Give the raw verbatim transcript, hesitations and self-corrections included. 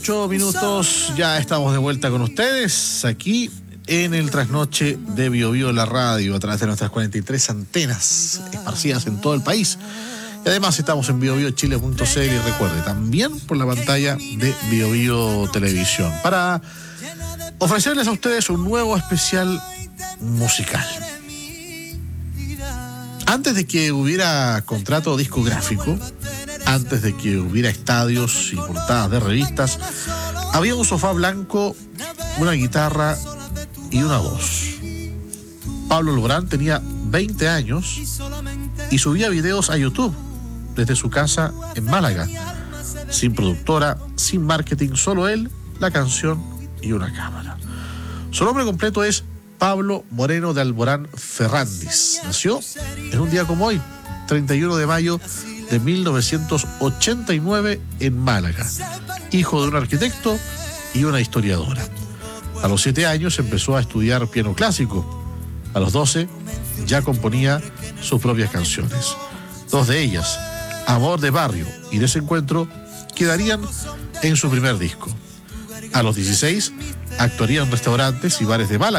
Ocho minutos, ya estamos de vuelta con ustedes aquí en el trasnoche de Bio Bio la radio a través de nuestras cuarenta y tres antenas esparcidas en todo el país. Y además estamos en bio bio chile punto c l y recuerde, también por la pantalla de Bio Bio Televisión, para ofrecerles a ustedes un nuevo especial musical. Antes de que hubiera contrato discográfico, antes de que hubiera estadios y portadas de revistas, había un sofá blanco, una guitarra y una voz. Pablo Alborán tenía veinte años y subía videos a YouTube desde su casa en Málaga, sin productora, sin marketing, solo él, la canción y una cámara. Su nombre completo es Pablo Moreno de Alborán Ferrandis. Nació en un día como hoy, treinta y uno de mayo de mil novecientos ochenta y nueve, en Málaga, hijo de un arquitecto y una historiadora. A los siete años empezó a estudiar piano clásico. A los doce ya componía sus propias canciones. Dos de ellas, Amor de Barrio y Desencuentro, quedarían en su primer disco. A los dieciséis actuaría en restaurantes y bares de Málaga.